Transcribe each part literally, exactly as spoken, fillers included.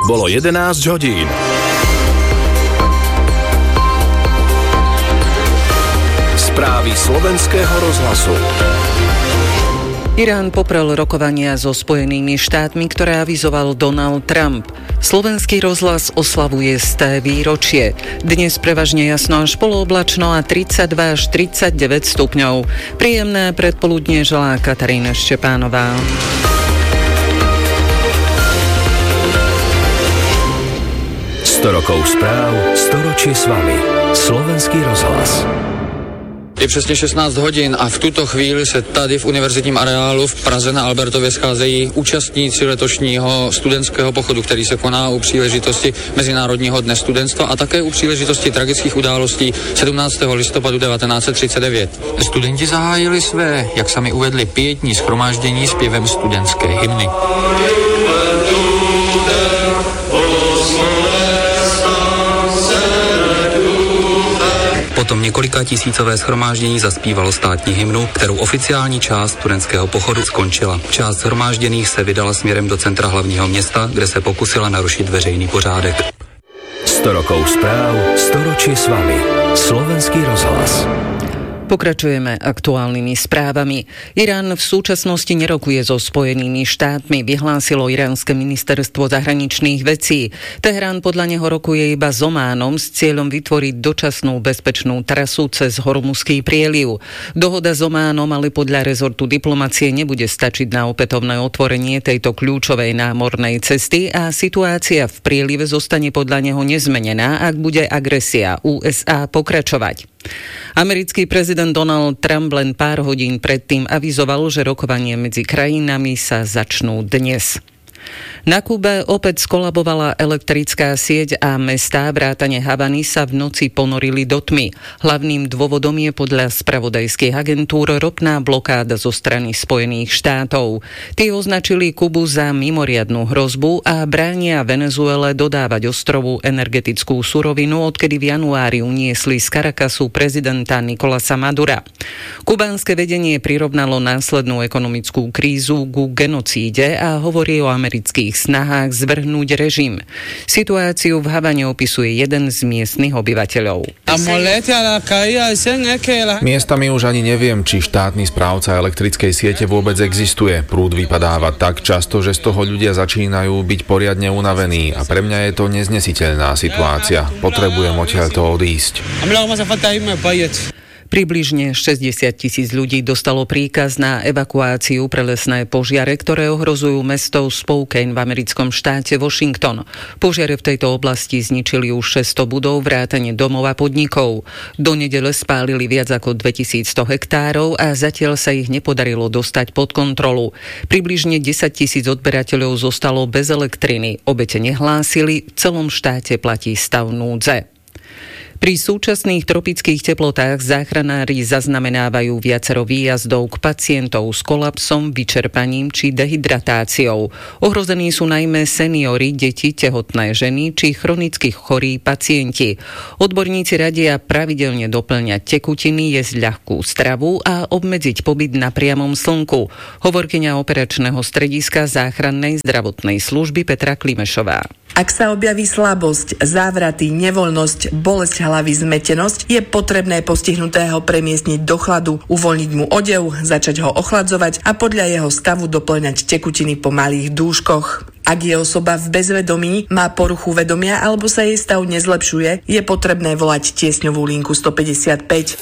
Bolo jedenásť hodín. Správy slovenského rozhlasu. Irán poprel rokovania so Spojenými štátmi, ktoré avizoval Donald Trump. Slovenský rozhlas oslavuje sté výročie. Dnes prevažne jasno až polooblačno a tridsaťdva až tridsaťdeväť stupňov. Príjemné predpoludnie želá Katarína Štepánová. sto rokov správ, storočie s vami. Slovenský rozhlas. Je přesně šestnáct hodin a v tuto chvíli se tady v univerzitním areálu v Praze na Albertově scházejí účastníci letošního studentského pochodu, který se koná u příležitosti Mezinárodního dne studentstva a také u příležitosti tragických událostí sedmnáctého listopadu devatenáct set třicet devět. Studenti zahájili své, jak sami uvedli, pietní shromáždění zpěvem studentské hymny. Potom několika tisícové shromáždění zaspívalo státní hymnu, kterou oficiální část studentského pochodu skončila. Část shromážděných se vydala směrem do centra hlavního města, kde se pokusila narušit veřejný pořádek. sto rokov správ, storočie s vami. Slovenský rozhlas. Pokračujeme aktuálnymi správami. Irán v súčasnosti nerokuje so Spojenými štátmi, vyhlásilo iránske ministerstvo zahraničných vecí. Teherán podľa neho rokuje iba s Ománom s cieľom vytvoriť dočasnú bezpečnú trasu cez Hormuzský prieliv. Dohoda s Ománom ale podľa rezortu diplomacie nebude stačiť na opätovné otvorenie tejto kľúčovej námornej cesty a situácia v prielive zostane podľa neho nezmenená, ak bude agresia ú es á pokračovať. Americký prezident Donald Trump len pár hodín predtým avizoval, že rokovanie medzi krajinami sa začnú dnes. Na Kube opäť skolabovala elektrická sieť a mestá vrátane Havany sa v noci ponorili do tmy. Hlavným dôvodom je podľa spravodajských agentúr ropná blokáda zo strany Spojených štátov. Tí označili Kubu za mimoriadnu hrozbu a bránia Venezuele dodávať ostrovu energetickú surovinu, odkedy v januári uniesli z Caracasu prezidenta Nicolasa Madura. Kubánske vedenie prirovnalo následnú ekonomickú krízu ku genocíde a hovorí o amerických snahách zvrhnúť režim. Situáciu v Havane opisuje jeden z miestnych obyvateľov. Miestami už ani neviem, či štátny správca elektrickej siete vôbec existuje. Prúd vypadáva tak často, že z toho ľudia začínajú byť poriadne unavení a pre mňa je to neznesiteľná situácia. Potrebujem odtiaľto odísť. Približne šesťdesiat tisíc ľudí dostalo príkaz na evakuáciu pre lesné požiare, ktoré ohrozujú mesto Spokane v americkom štáte Washington. Požiare v tejto oblasti zničili už šesťsto budov vrátane domov a podnikov. Do nedele spálili viac ako dvetisícsto hektárov a zatiaľ sa ich nepodarilo dostať pod kontrolu. Približne desať tisíc odberateľov zostalo bez elektriny. Obete nehlásili, v celom štáte platí stav núdze. Pri súčasných tropických teplotách záchranári zaznamenávajú viacero výjazdov k pacientov s kolapsom, vyčerpaním či dehydratáciou. Ohrození sú najmä seniori, deti, tehotné ženy či chronicky chorí pacienti. Odborníci radia pravidelne doplňať tekutiny, jesť ľahkú stravu a obmedziť pobyt na priamom slnku. Hovorkyňa operačného strediska záchrannej zdravotnej služby Petra Klimešová. Ak sa objaví slabosť, závraty, nevoľnosť, bolesť hlavy, zmetenosť, je potrebné postihnutého premiestniť do chladu, uvoľniť mu odev, začať ho ochladzovať a podľa jeho stavu doplňať tekutiny po malých dúškoch. Ak je osoba v bezvedomí, má poruchu vedomia alebo sa jej stav nezlepšuje, je potrebné volať tiesňovú linku stopäťdesiatpäť.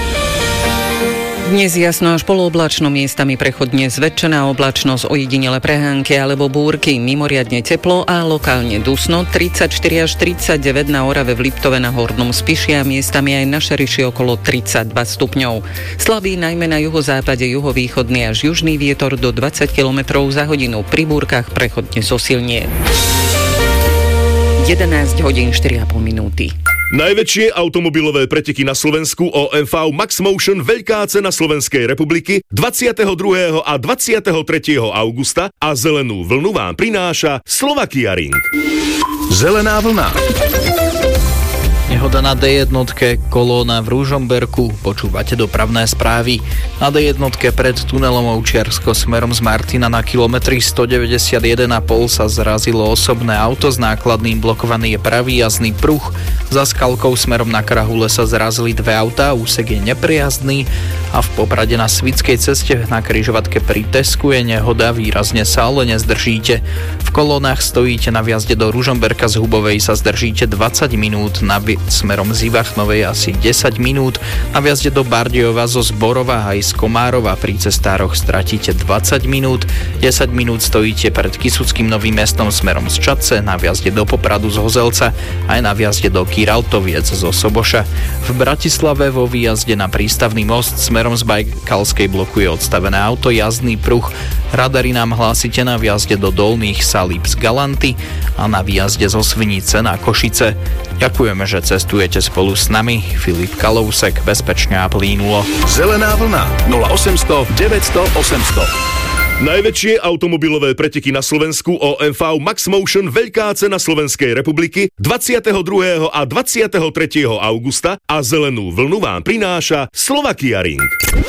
Dnes jasno až polooblačno, miestami prechodne zväčšená oblačnosť, ojedinele prehánky alebo búrky, mimoriadne teplo a lokálne dusno, tridsaťštyri až tridsaťdeväť na Orave, v Liptove, na Hornom Spiši a miestami aj na Šeriši okolo tridsaťdva stupňov. Slabý najmä na juhozápade, juhovýchodný až južný vietor do dvadsať kilometrov za hodinu, pri búrkach prechodne zosilnie. jedenásť hodín štyri a pol minúty. Najväčšie automobilové preteky na Slovensku ó em vé Max Motion Veľká cena Slovenskej republiky dvadsiateho druhého a dvadsiateho tretieho augusta a zelenú vlnu vám prináša Slovakia Ring. Zelená vlna. Nehoda na dé jednotke, kolóna v Ružomberku, počúvate dopravné správy. Na dé jednotke pred tunelom Ovčiarsko smerom z Martina na kilometri stodeväťdesiatjeden a pol sa zrazilo osobné auto s nákladným, blokovaný je pravý jazdný pruh. Za Skalkou smerom na Krahule sa zrazili dve autá, úsek je neprijazdný a v Poprade na Svickej ceste na križovatke pri Tesku je nehoda, výrazne sa ale nezdržíte. V kolónach stojíte na vjazde do Ružomberka z Hubovej sa zdržíte dvadsať minút, na vi- smerom z Ivachnovej asi desať minút, na vjazde do Bardejova zo Zborova aj z Komárova pri cestároch stratíte dvadsať minút, desať minút stojíte pred Kysuckým Novým Mestom smerom z Čadce, na vjazde do Popradu z Hozelca aj na vjazde do Kiraltoviec zo Soboša. V Bratislave vo výjazde na Prístavný most smerom z Bajkalskej blokuje odstavené auto, jazdný pruh. Radary nám hlásite na vjazde do Dolných Salíb z Galanty a na výjazde zo Svinice na Košice. Ďakujeme, že cestujete spolu s nami. Filip Kalousek, bezpečne a plínulo. Zelená vlna nula osemsto deväťsto osemsto. Najväčšie automobilové preteky na Slovensku ó em vé Max Motion Veľká cena Slovenskej republiky dvadsiateho druhého a dvadsiateho tretieho augusta a zelenú vlnu vám prináša Slovakia Ring.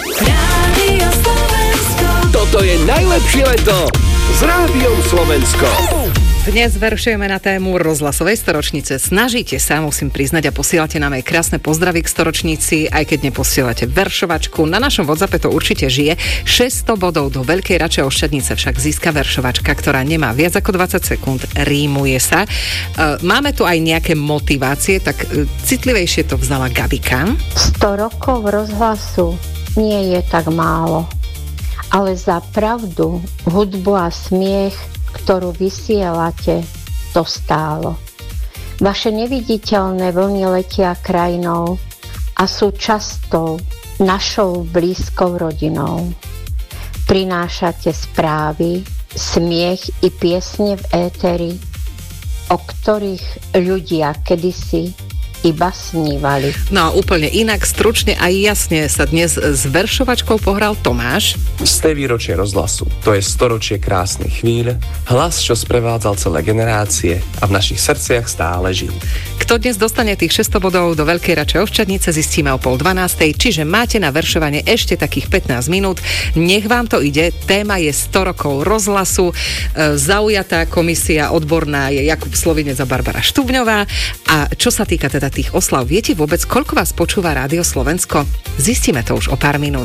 Toto je najlepšie leto s Rádiom Slovensko. Dnes veršujeme na tému rozhlasovej storočnice. Snažíte sa, musím priznať, a posielate nám aj krásne pozdravy k storočnici, aj keď neposielate veršovačku. Na našom WhatsAppe to určite žije. šesťsto bodov do Veľkej Račej Ošťadnice však získa veršovačka, ktorá nemá viac ako dvadsať sekúnd, rímuje sa. Máme tu aj nejaké motivácie, tak citlivejšie to vzala Gabika. sto rokov rozhlasu nie je tak málo, ale za pravdu, hudbu a smiech, ktorú vysielate, to stálo. Vaše neviditeľné vlny letia krajinou a sú často našou blízkou rodinou. Prinášate správy, smiech i piesne v éteri, o ktorých ľudia kedysi iba snívali. No úplne inak, stručne a jasne sa dnes s veršovačkou pohral Tomáš. Z tej výročie rozhlasu. To je storočie krásnych chvíľ, hlas, čo sprevádzal celé generácie a v našich srdciach stále žil. Kto dnes dostane tých šesťsto bodov do Veľkej Račej Ovčadnice, zistíme o pol dvanástej, čiže máte na veršovanie ešte takých pätnásť minút. Nech vám to ide. Téma je sto rokov rozhlasu. Zaujatá komisia odborná je Jakub Slovinec a Barbara Štubňová. A čo sa týka teda tých oslav, viete vôbec, koľko vás počúva Rádio Slovensko? Zistíme to už o pár minút.